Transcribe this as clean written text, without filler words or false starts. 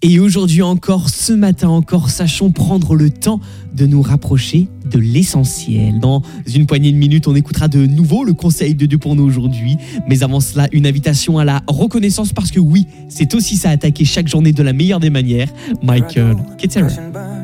Et aujourd'hui encore, ce matin encore, sachons prendre le temps de nous rapprocher de l'essentiel. Dans une poignée de minutes, on écoutera de nouveau le conseil de Dieu pour nous aujourd'hui. Mais avant cela, une invitation à la reconnaissance parce que oui, c'est aussi ça, attaquer chaque journée de la meilleure des manières. Michael Ketterer.